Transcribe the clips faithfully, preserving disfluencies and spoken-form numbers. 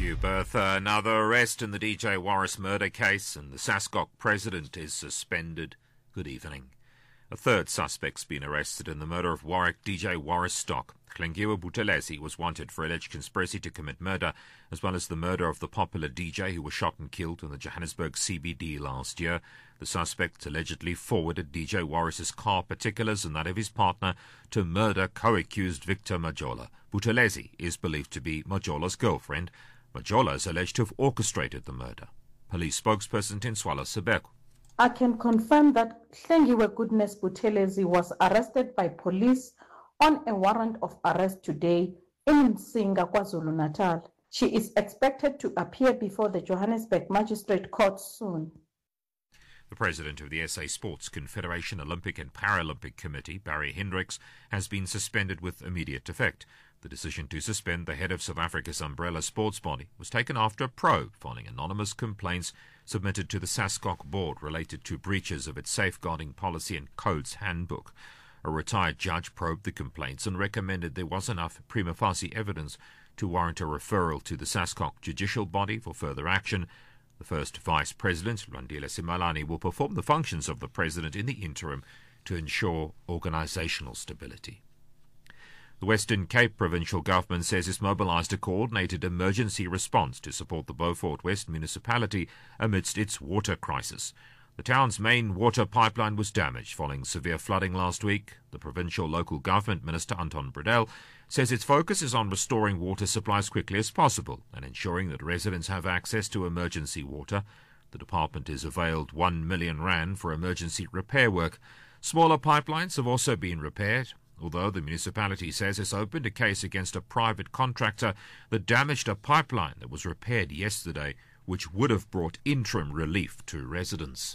you, Bertha. Now, the arrest in the D J Warris murder case and the SASCOC president is suspended. Good evening. A third suspect's been arrested in the murder of Warwick D J Warris Stock. Hlengiwe Buthelezi was wanted for alleged conspiracy to commit murder, as well as the murder of the popular D J who was shot and killed in the Johannesburg C B D last year. The suspect allegedly forwarded D J Warris's car particulars and that of his partner to murder co-accused Victor Majola. Buthelezi is believed to be Majola's girlfriend. Majola is alleged to have orchestrated the murder. Police spokesperson Tinswalo Sebeko. I can confirm that Hlengiwe Goodness Buthelezi was arrested by police on a warrant of arrest today in Msinga, KwaZulu-Natal. She is expected to appear before the Johannesburg Magistrate Court soon. The president of the S A Sports Confederation Olympic and Paralympic Committee, Barry Hendricks, has been suspended with immediate effect. The decision to suspend the head of South Africa's umbrella sports body was taken after a probe following anonymous complaints submitted to the SASCOC board related to breaches of its safeguarding policy and codes handbook. A retired judge probed the complaints and recommended there was enough prima facie evidence to warrant a referral to the SASCOC judicial body for further action. The first vice president, Randile Simalani, will perform the functions of the president in the interim to ensure organisational stability. The Western Cape provincial government says it's mobilised a coordinated emergency response to support the Beaufort West municipality amidst its water crisis. The town's main water pipeline was damaged following severe flooding last week. The provincial local government minister, Anton Bredell, says its focus is on restoring water supply as quickly as possible and ensuring that residents have access to emergency water. The department has availed one million rand for emergency repair work. Smaller pipelines have also been repaired, although the municipality says it's opened a case against a private contractor that damaged a pipeline that was repaired yesterday, which would have brought interim relief to residents.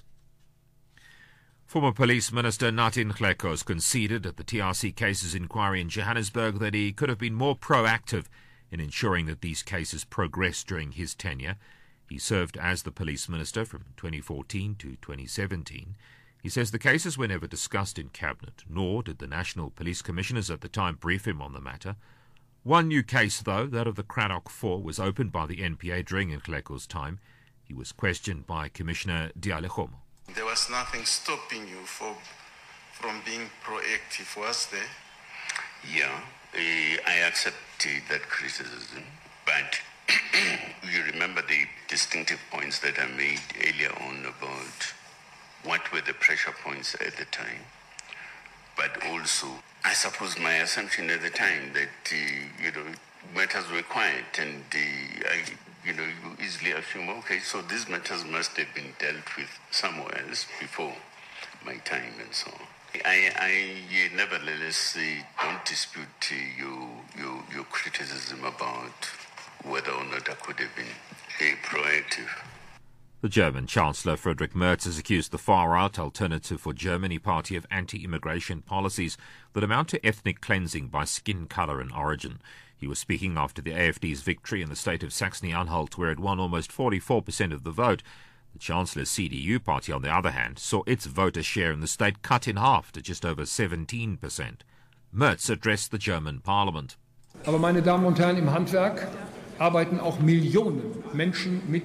Former Police Minister Nathi Nhleko has conceded at the T R C cases inquiry in Johannesburg that he could have been more proactive in ensuring that these cases progress during his tenure. He served as the Police Minister from twenty fourteen to twenty seventeen. He says the cases were never discussed in Cabinet, nor did the National Police Commissioners at the time brief him on the matter. One new case, though, that of the Cradock Four, was opened by the N P A during Nhleko's time. He was questioned by Commissioner Dialehomo. There was nothing stopping you for, from being proactive, was there? Yeah, uh, I accept uh, that criticism, but you remember the distinctive points that I made earlier on about what were the pressure points at the time, but also, I suppose my assumption at the time that, uh, you know, matters were quiet and, uh, I, you know, you easily assume, okay, so these matters must have been dealt with somewhere else before my time and so on. I, I uh, nevertheless uh, don't dispute uh, your, your, your criticism about whether or not I could have been uh, proactive. The German Chancellor Friedrich Merz has accused the far-right Alternative for Germany party of anti-immigration policies that amount to ethnic cleansing by skin colour and origin. He was speaking after the A F D's victory in the state of Saxony-Anhalt, where it won almost forty-four percent of the vote. The Chancellor's C D U party, on the other hand, saw its voter share in the state cut in half to just over seventeen percent. Merz addressed the German Parliament. Aber meine Damen und Herren, im Handwerk arbeiten auch Millionen Menschen mit